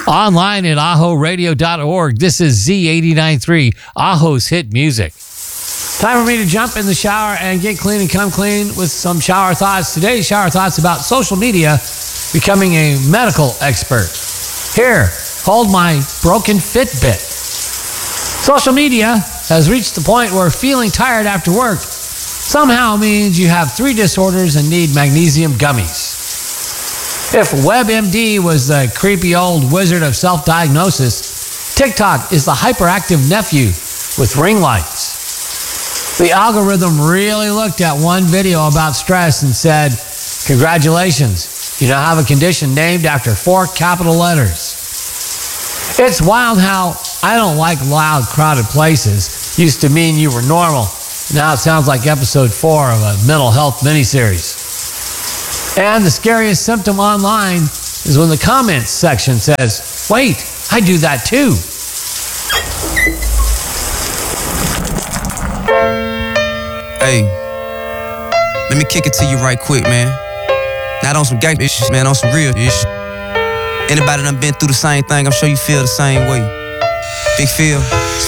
Online at ahoradio.org. This is Z89.3, Aho's Hit Music. Time for me to jump in the shower and get clean and come clean with some shower thoughts. Today's shower thoughts about social media becoming a medical expert. Here, hold my broken Fitbit. Social media has reached the point where feeling tired after work somehow means you have 3 disorders and need magnesium gummies. If WebMD was the creepy old wizard of self-diagnosis, TikTok is the hyperactive nephew with ring lights. The algorithm really looked at one video about stress and said, "Congratulations, you now have a condition named after 4 capital letters." It's wild how "I don't like loud, crowded places" used to mean you were normal. Now it sounds like episode 4 of a mental health miniseries. And the scariest symptom online is when the comments section says, "Wait, I do that too." Hey, let me kick it to you right quick, man. Not on some gang issues, man, on some real issues. Anybody done been through the same thing, I'm sure you feel the same way. Big Phil.